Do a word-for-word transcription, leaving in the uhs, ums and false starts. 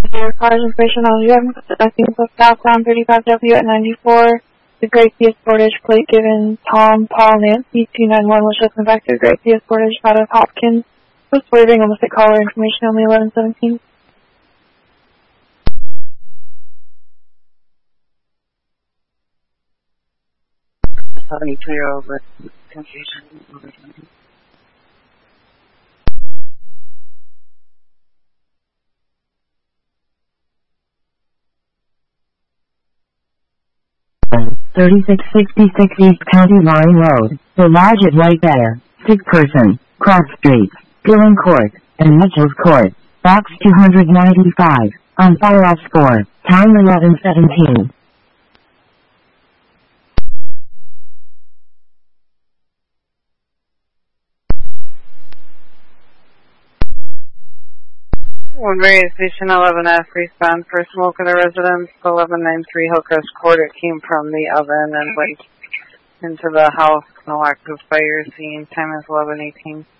your car's information on the driving conducting for southbound thirty-five W at ninety-four. The Great Theus Portage plate given Tom, Paul, Nancy, two nine one was just back to the Great Theus Portage out of Hopkins. Was waving almost a caller information on the eleven seventeen. seventy clear over confusion. thirty-six sixty-six East County Line Road, The Lodge at White Bear, Sick Person, Cross Street, Gillen Court, and Mitchell's Court, Box two ninety-five, on fire off score, time eleven seventeen. Woodbury Station eleven F, respond for smoke in the residence, eleven ninety-three Hillcrest Court. It came from the oven and went into the house. No active fire. Scene time is eleven eighteen.